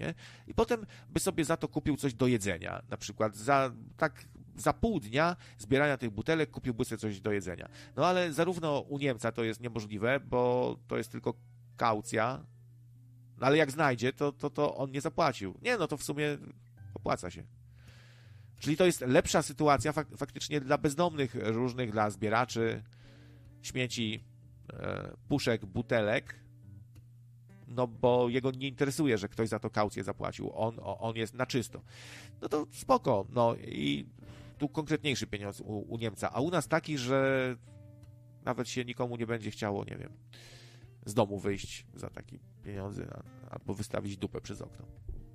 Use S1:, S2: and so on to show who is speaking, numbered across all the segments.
S1: nie? I potem by sobie za to kupił coś do jedzenia, na przykład za pół dnia zbierania tych butelek kupiłby sobie coś do jedzenia. No ale zarówno u Niemca to jest niemożliwe, bo to jest tylko kaucja, no ale jak znajdzie, to on nie zapłacił. Nie, no to w sumie opłaca się. Czyli to jest lepsza sytuacja faktycznie dla bezdomnych różnych, dla zbieraczy śmieci, puszek, butelek, no bo jego nie interesuje, że ktoś za to kaucję zapłacił. On jest na czysto. No to spoko. No i tu konkretniejszy pieniądz u Niemca. A u nas taki, że nawet się nikomu nie będzie chciało, nie wiem, z domu wyjść za takie pieniądze albo wystawić dupę przez okno.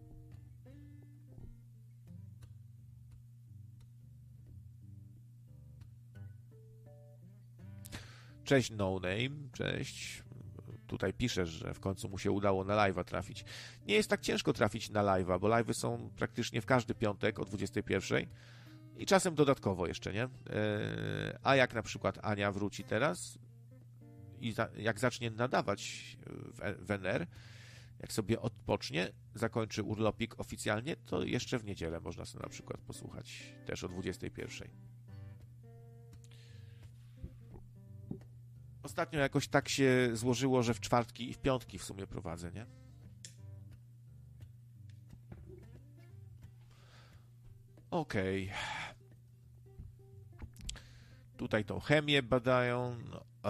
S1: Cześć No Name, cześć. Tutaj piszesz, że w końcu mu się udało na live'a trafić. Nie jest tak ciężko trafić na live'a, bo live'y są praktycznie w każdy piątek o 21 i czasem dodatkowo jeszcze, nie? A jak na przykład Ania wróci teraz i jak zacznie nadawać w NR, jak sobie odpocznie, zakończy urlopik oficjalnie, to jeszcze w niedzielę można sobie na przykład posłuchać też o 21. Ostatnio jakoś tak się złożyło, że w czwartki i w piątki w sumie prowadzę, nie? Okej. Tutaj tą chemię badają.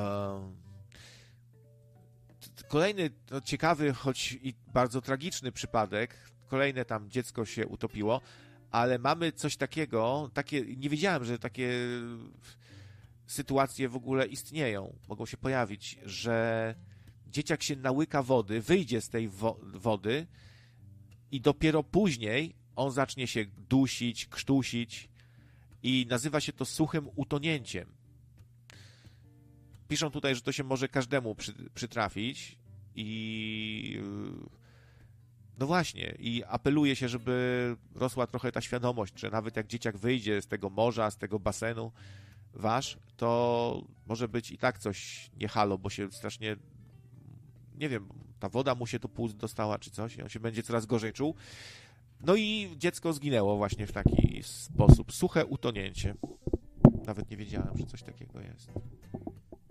S1: Kolejny ciekawy, choć i bardzo tragiczny przypadek. Kolejne tam dziecko się utopiło, ale mamy coś takiego, nie wiedziałem, że takie sytuacje w ogóle istnieją, mogą się pojawić, że dzieciak się nałyka wody, wyjdzie z tej wody i dopiero później on zacznie się dusić, krztusić i nazywa się to suchym utonięciem. Piszą tutaj, że to się może każdemu przytrafić i no właśnie, i apeluje się, żeby rosła trochę ta świadomość, że nawet jak dzieciak wyjdzie z tego morza, z tego basenu to może być i tak coś nie halo, bo się strasznie, nie wiem, ta woda mu się do płuc dostała czy coś i on się będzie coraz gorzej czuł. No i dziecko zginęło właśnie w taki sposób. Suche utonięcie. Nawet nie wiedziałem, że coś takiego jest.